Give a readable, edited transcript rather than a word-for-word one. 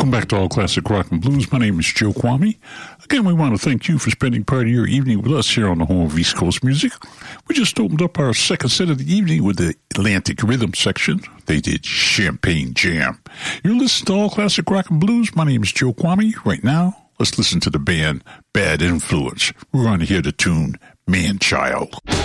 Welcome back to All Classic Rock and Blues. My name is Joe Kwame. Again, we want to thank you for spending part of your evening with us here on the home of East Coast music. We just opened up our second set of the evening with the Atlantic Rhythm section. They did Champagne Jam. You're listening to All Classic Rock and Blues. My name is Joe Kwame. Right now, let's listen to the band Bad Influence. We're going to hear the tune Man Child.